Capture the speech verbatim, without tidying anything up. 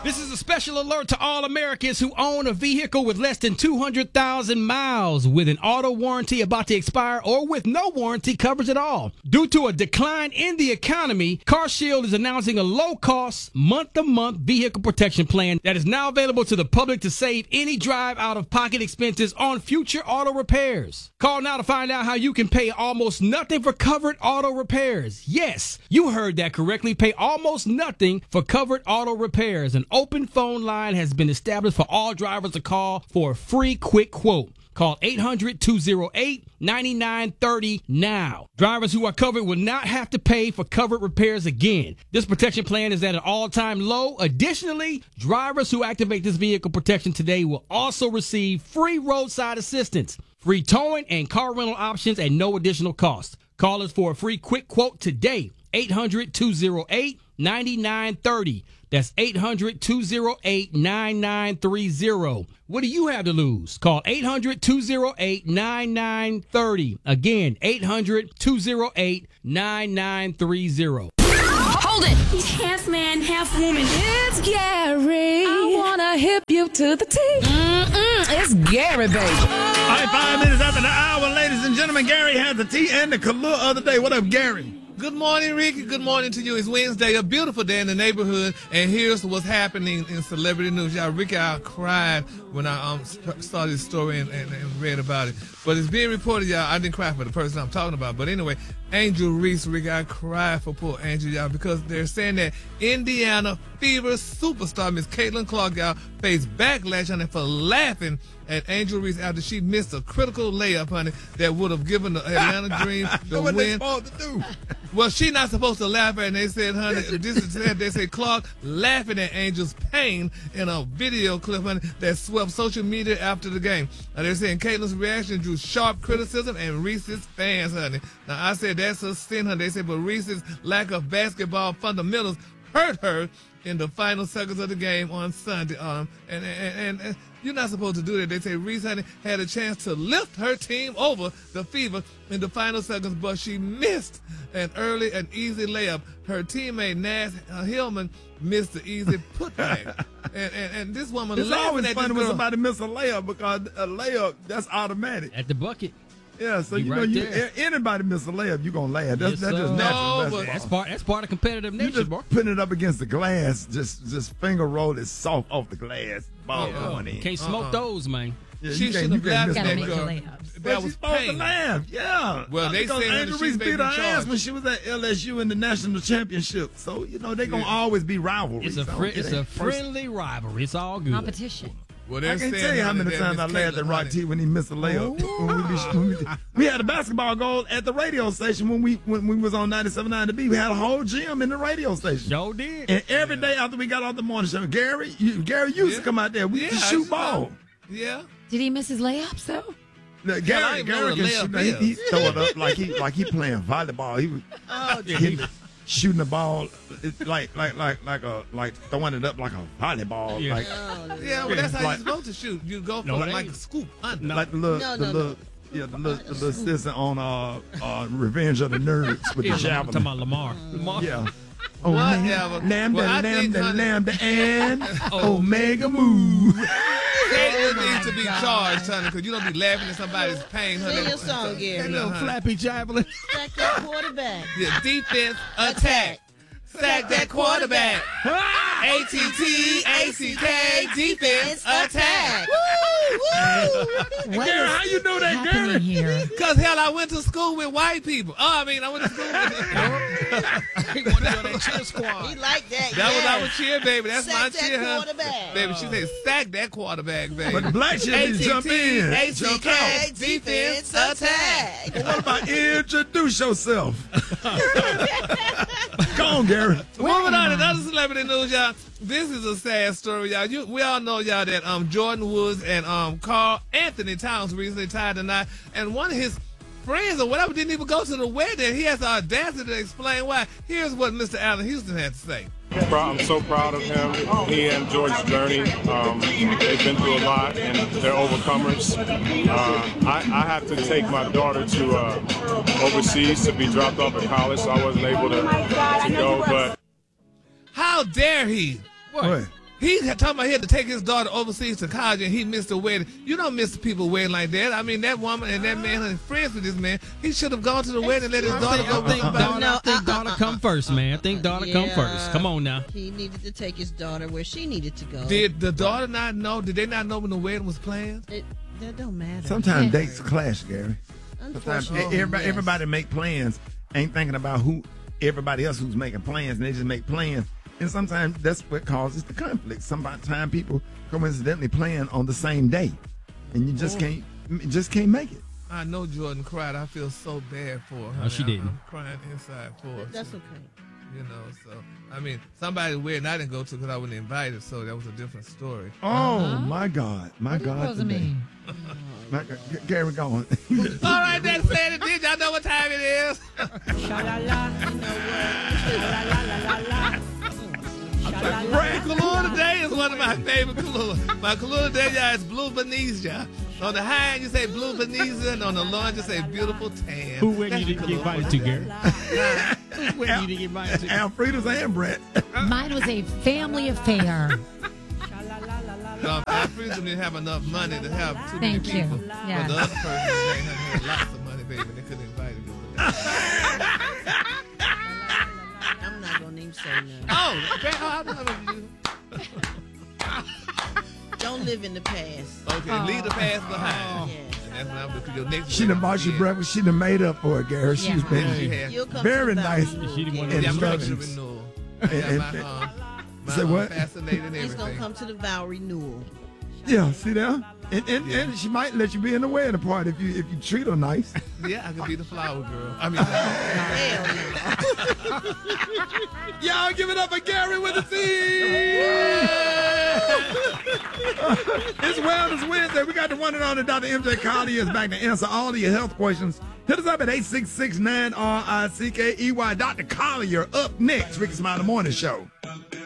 This is a special alert to all Americans who own a vehicle with less than two hundred thousand miles with an auto warranty about to expire or with no warranty coverage at all. Due to a decline in the economy, CarShield is announcing a low-cost, month-to-month vehicle protection plan that is now available to the public to save any drive out-of-pocket expenses on future auto repairs. Call now to find out how you can pay almost nothing for covered auto repairs. Yes, you heard that correctly. Pay almost nothing for covered auto repairs. An open phone line has been established for all drivers to call for a free quick quote. Call eight hundred, two oh eight, nine nine three oh now. Drivers who are covered will not have to pay for covered repairs again. This protection plan is at an all-time low. Additionally, drivers who activate this vehicle protection today will also receive free roadside assistance, free towing, and car rental options at no additional cost. Call us for a free quick quote today. eight hundred, two oh eight, nine nine three oh. That's eight hundred, two oh eight, nine nine three oh. What do you have to lose? Call eight hundred, two oh eight, nine nine three oh. Again, eight hundred, two oh eight, nine nine three oh. Hold it! He's half man, half woman. It's Gary. I wanna hip you to the T. Mm-mm, it's Gary, baby. All right, five minutes after the hour, ladies and gentlemen, Gary has the tea and the Kahlua of the day. What up, Gary? Good morning, Ricky. Good morning to you. It's Wednesday, a beautiful day in the neighborhood, and here's what's happening in celebrity news. Y'all, Ricky, I cried when I um saw this story and, and, and read about it. But it's being reported, y'all. I didn't cry for the person I'm talking about. But anyway, Angel Reese, Ricky, I cried for poor Angel, y'all, because they're saying that Indiana Fever superstar Miss Caitlin Clark, y'all, faced backlash on it for laughing at Angel Reese after she missed a critical layup, honey, that would have given the Atlanta Dream the what win. they supposed to do? Well, she not supposed to laugh at it. And they said, honey, this is they say Clark laughing at Angel's pain in a video clip, honey, that swept social media after the game. And they're saying Caitlin's reaction drew sharp criticism and Reese's fans, honey. Now, I said that's a sin, honey. They said, but Reese's lack of basketball fundamentals hurt her in the final seconds of the game on Sunday. Um, and, and, and, and you're not supposed to do that. They say Reese, honey, had a chance to lift her team over the Fever in the final seconds, but she missed an early and easy layup. Her teammate, Nash Hillman, missed the easy putback. and, and, and this woman It's laughing always at funny this when girl. somebody miss a layup because a layup, that's automatic. At the bucket. Yeah, so You you, know, right you, there. anybody miss a layup, you're going to laugh. That's, Yes, that's just sir. natural No, but- basketball. That's part, that's part of competitive You nature, just boy. putting it up against the glass, just just finger roll it soft off the glass, ball Yeah. going in. Can't smoke Uh-uh. those, man. Yeah, She you should can't- have you can't laughed miss at no that make layup. your girl. layups. But That she's was supposed to pain. laugh, yeah. Well, they because say that Angel she's Reese being beat her ass charged. when she was at L S U in the national championship. So you know they're gonna Yeah. always be rivalries. It's a So fri- it it's ain't a personal. friendly rivalry. It's all good. Competition. Well, I they're can't saying, tell you how honey, many that times I Miss laughed at Caitlin, Rock honey, T when he missed a layup. When we, be, when we, we had a basketball goal at the radio station when we when we was on ninety-seven point nine The Beat. We had a whole gym in the radio station. Joe did. And every day after we got off the morning show, Gary, you, Gary used Yeah. to come out there. We Yeah, used to I shoot used to ball. come. Yeah. Did he miss his layups, though? Look, I Gary, ain't know Gary what can a shoot. layup He, he is. throw it up like he like he playing volleyball. He was Oh, hitting, shooting the ball it- like like like like a like throwing it up like a volleyball. Yeah. Like Yeah, well, that's how Like- you're supposed to shoot. You go for No, it it like ain't. a scoop under. like the little No, the no, little yeah the little, the little sister on uh uh Revenge of the Nerds with the I'm talking javelin. about Lamar. Lamar. Yeah. Oh, Whatever. lambda, Well, I lambda, think, honey- lambda, and Omega Move. Caitlin needs to be charged, honey, because you don't be laughing at somebody's pain, honey. Sing your song, That Gary. little Uh-huh. flappy javelin. Stack that quarterback. Yeah, defense, attack. Sack that quarterback. A T T A C K, defense, attack. What Gary, is how you know that, happening Gary? here? Because, hell, I went to school with white people. Oh, I mean, I went to school with He wanted to go on that cheer He squad. like that. That was yeah. our cheer, baby. That's Sack my that cheer, huh? quarterback. Baby, she said, sack that quarterback, baby. But black shit needs to jump in, A C jump K, out. defense, attack. But what about introduce yourself? Come on, Gary. Moving on to another celebrity news, y'all. This is a sad story, y'all. You, we all know, y'all, that um Jordan Woods and um Carl Anthony Towns recently tied the knot, and one of his friends or whatever didn't even go to the wedding. He has the audacity to explain why. Here's what Mister Allen Houston had to say. I'm so proud of him. He and George's journey. Um, they've been through a lot, and they're overcomers. Uh, I, I have to take my daughter to uh, overseas to be dropped off at college, so I wasn't able to, to go. But How dare he? What? He had talking about he had to take his daughter overseas to college and he missed the wedding. You don't miss people's wedding like that. I mean, that woman and that man are friends with this man. He should have gone to the wedding and let his daughter I go. think, with daughter, No, I think uh, daughter uh, come uh, first, man. I think daughter come Yeah. first. Come on now. He needed to take his daughter where she needed to go. Did the daughter not know? Did they not know when the wedding was planned? It, that don't matter. Sometimes dates clash, Gary. Sometimes Unfortunately, everybody, yes. everybody make plans, ain't thinking about who everybody else who's making plans, and they just make plans. And sometimes that's what causes the conflict. Sometimes people coincidentally plan on the same day, and you just can't, just can't make it. I know Jordan cried. I feel so bad for her. No, she I- didn't. I'm crying inside for her. That's She- okay. You know, so I mean, somebody's wedding I didn't go to because I wasn't invited, so that was a different story. Oh my God, my God! What does it today. mean? My God. G- Gary, go on. All right, that said it. Did y'all know what time it is? Brad, Kahlua today is one of my favorite Kahlua. My Kahlua today, y'all, is Blue Venezia. On the high end, you say Blue Venezia, and on the low end, you say Beautiful Tan. Who wedding you That's didn't get Kahlua. invited to, Gary? Who wedding you didn't get invited to? Alfreda's and Brett. Mine was a family affair. Um, Alfredo didn't have enough money to have too many Thank you. people. Yes. But the other person, they had, had lots of money, baby. They couldn't invite him. I'm not gonna even say nothing. Oh, okay. Oh, I love you. Don't live in the past. Okay, leave the past behind. Yes. And that's what I'm doing. Your next She done bought you yeah. breakfast. She done made up for it, Gary. She's Yeah. Yeah, she been had. You'll come very to the nice. Valley She didn't want to And Yeah, I'm love ready to it. renewal. And- I got and- my, uh, my Say uh, what? fascinating He's gonna everything. come to the vow renewal. Yeah, see there? And, and, Yeah. and she might let you be in the wedding party if you if you treat her nice. Yeah, I could be the flower girl. I mean, Hell no. Y'all give it up for Gary with the C. It's Wellness Wednesday. We got the one and only Doctor M J Collier is back to answer all of your health questions. Hit us up at eight six six nine R I C K E Y. Doctor Collier up next. Ricky Smiley Morning Show.